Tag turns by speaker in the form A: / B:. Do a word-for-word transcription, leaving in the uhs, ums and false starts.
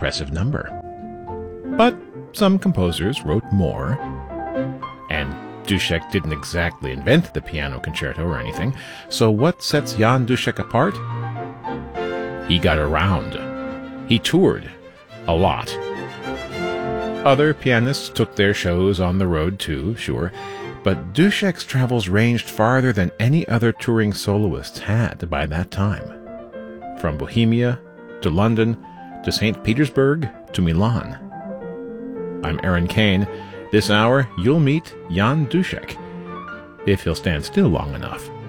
A: impressive number. But some composers wrote more, and Dušek didn't exactly invent the piano concerto or anything, so what sets Jan Dušek apart? He got around. He toured a lot. Other pianists took their shows on the road too, sure, but Dušek's travels ranged farther than any other touring soloist had by that time. From Bohemia to London to Saint Petersburg to Milan. I'm Aaron Kane. This hour, you'll meet Jan Dušek, if he'll stand still long enough.